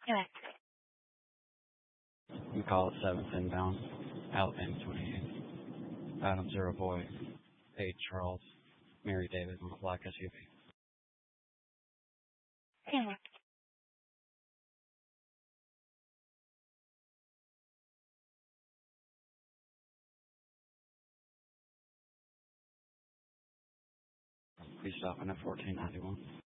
Yeah. We call it 7th inbound, Alabama 28. Item 0 boy, 8 Charles, Mary David on a black SUV. Yeah. Please stop in at 1491.